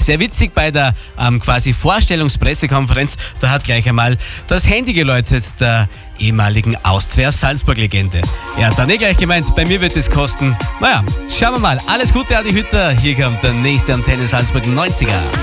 Sehr witzig bei der quasi Vorstellungspressekonferenz, da hat gleich einmal das Handy geläutet der ehemaligen Austria-Salzburg-Legende. Ja, dann gleich gemeint, bei mir wird es kosten. Naja, schauen wir mal. Alles Gute, Adi Hütter. Hier kommt der nächste Antenne Salzburg 90er.